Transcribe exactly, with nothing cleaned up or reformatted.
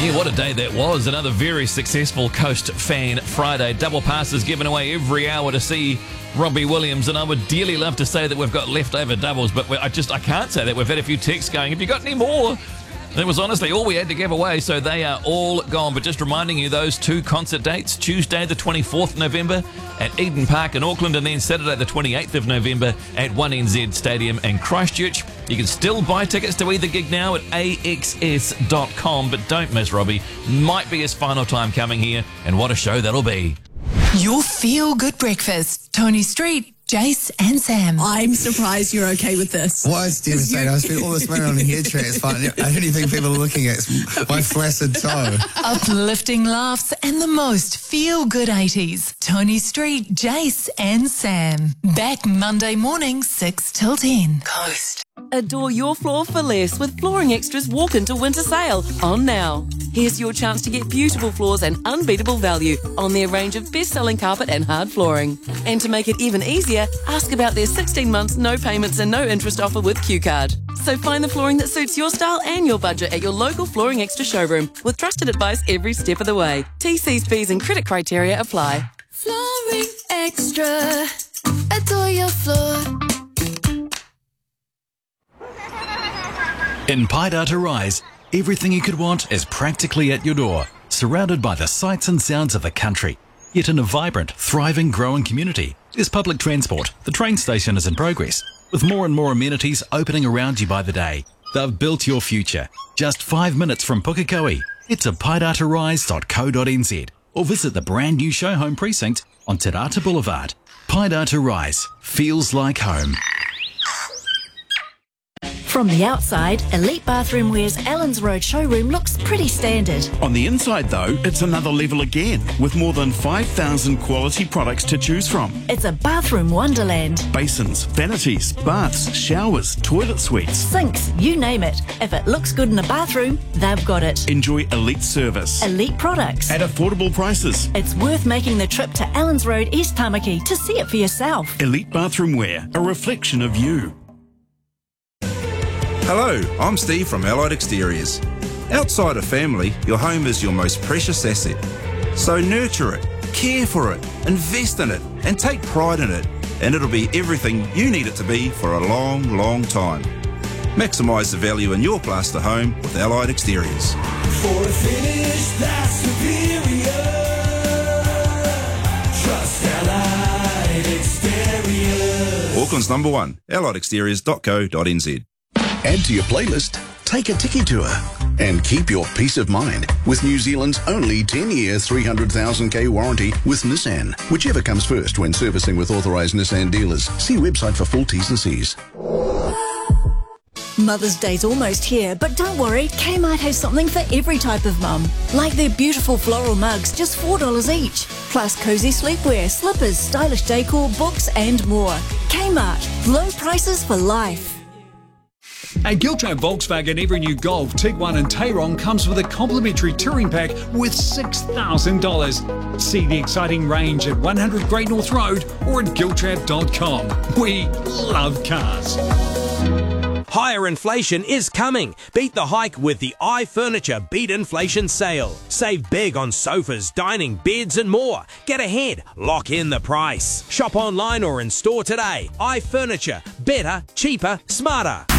Yeah, what a day that was. Another very successful Coast Fan Friday. Double passes given away every hour to see Robbie Williams, and I would dearly love to say that we've got leftover doubles, but I just I can't say that. We've had a few texts going, have you got any more? That was honestly all we had to give away, so they are all gone. But just reminding you, those two concert dates, Tuesday the twenty-fourth of November at Eden Park in Auckland, and then Saturday the twenty-eighth of November at one N Z Stadium in Christchurch. You can still buy tickets to either gig now at A X S dot com, but don't miss Robbie. Might be his final time coming here, and what a show that'll be. Your feel-good breakfast. Tony Street, Jace and Sam. I'm surprised you're okay with this. Why is devastating? I spent all this money on a hair tray. It's fine. The only thing people are looking at is my flaccid toe. Uplifting laughs and the most feel-good eighties. Tony Street, Jace and Sam. Back Monday morning, six till ten. Coast. Adore your floor for less with Flooring Extra's Walk Into Winter Sale on now. Here's your chance to get beautiful floors and unbeatable value on their range of best-selling carpet and hard flooring. And to make it even easier, ask about their sixteen months no payments and no interest offer with Q Card. So find the flooring that suits your style and your budget at your local Flooring Extra showroom with trusted advice every step of the way. T Cs, fees and credit criteria apply. Flooring Extra. Adore your floor. In Paidata Rise, everything you could want is practically at your door, surrounded by the sights and sounds of the country. Yet in a vibrant, thriving, growing community, there's public transport. The train station is in progress, with more and more amenities opening around you by the day. They've built your future. Just five minutes from Pukekohe. Head to paidata rise dot co dot n z or visit the brand new show home precinct on Te Rata Boulevard. Paidata Rise feels like home. From the outside, Elite Bathroom Wear's Allens Road showroom looks pretty standard. On the inside, though, it's another level again, with more than five thousand quality products to choose from. It's a bathroom wonderland. Basins, vanities, baths, showers, toilet suites, sinks, you name it. If it looks good in a bathroom, they've got it. Enjoy elite service. Elite products. At affordable prices. It's worth making the trip to Allens Road, East Tamaki to see it for yourself. Elite Bathroom Wear, a reflection of you. Hello, I'm Steve from Allied Exteriors. Outside of family, your home is your most precious asset. So nurture it, care for it, invest in it, and take pride in it, and it'll be everything you need it to be for a long, long time. Maximise the value in your plaster home with Allied Exteriors. For a finish that's superior, trust Allied Exteriors. Auckland's number one, allied exteriors dot co dot n z. Add to your playlist, take a tiki tour, and keep your peace of mind with New Zealand's only ten-year, three hundred thousand K warranty with Nissan. Whichever comes first when servicing with authorised Nissan dealers. See website for full T's and C's. Mother's Day's almost here, but don't worry, Kmart has something for every type of mum. Like their beautiful floral mugs, just four dollars each. Plus cosy sleepwear, slippers, stylish decor, books and more. Kmart, low prices for life. At Giltrap Volkswagen, every new Golf, Tiguan and Tayron comes with a complimentary touring pack worth six thousand dollars. See the exciting range at one hundred Great North Road or at giltrap dot com. We love cars. Higher inflation is coming. Beat the hike with the iFurniture Beat Inflation Sale. Save big on sofas, dining, beds and more. Get ahead. Lock in the price. Shop online or in store today. iFurniture. Better, cheaper, smarter.